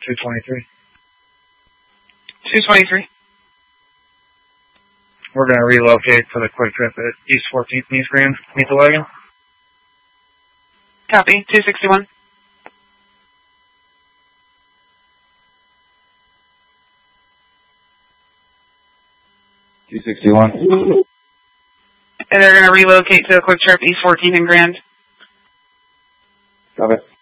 223. 223. We're going to relocate for the quick trip at East 14th and East Grand. Meet the wagon. Copy. 261. And they're going to relocate to a quick trip East 14th and Grand. Copy.